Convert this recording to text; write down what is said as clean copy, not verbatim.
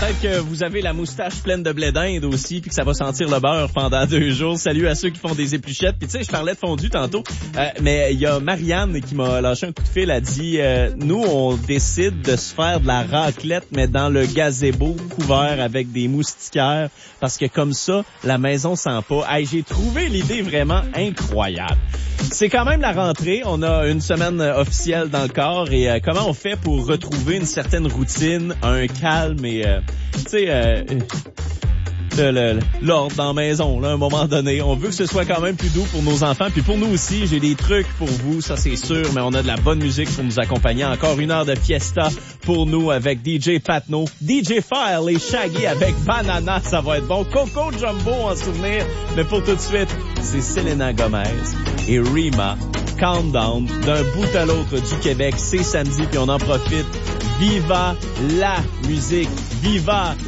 Peut-être que vous avez la moustache pleine de blé d'Inde aussi, puis que ça va sentir le beurre pendant 2 jours. Salut à ceux qui font des épluchettes. Puis tu sais, je parlais de fondu tantôt, mais il y a Marianne qui m'a lâché un coup de fil. Elle dit, nous, on décide de se faire de la raclette, mais dans le gazebo couvert avec des moustiquaires, parce que comme ça, la maison sent pas. Hey, j'ai trouvé l'idée vraiment incroyable. C'est quand même la rentrée. On a une semaine officielle dans le corps et comment on fait pour retrouver une certaine routine, un calme et, tu sais, l'ordre dans la maison, là, à un moment donné. On veut que ce soit quand même plus doux pour nos enfants. Puis pour nous aussi, j'ai des trucs pour vous, ça c'est sûr, mais on a de la bonne musique pour nous accompagner. Encore 1 heure de fiesta pour nous avec DJ Patno, DJ Fire et Shaggy avec Banana, ça va être bon. Coco Jumbo en souvenir, mais pour tout de suite, c'est Selena Gomez et Rima, Countdown, d'un bout à l'autre du Québec. C'est samedi, puis on en profite. Viva la musique, viva